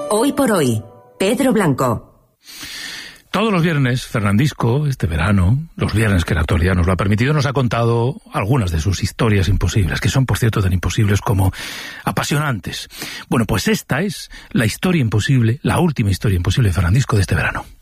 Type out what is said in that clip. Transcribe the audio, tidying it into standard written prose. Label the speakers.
Speaker 1: Hoy por hoy, Pedro Blanco.
Speaker 2: Todos los viernes, Fernandisco, este verano, los viernes que la actualidad nos lo ha permitido, nos ha contado algunas de sus historias imposibles, que son, por cierto, tan imposibles como apasionantes. Bueno, pues esta es la historia imposible, la última historia imposible de Fernandisco de este verano.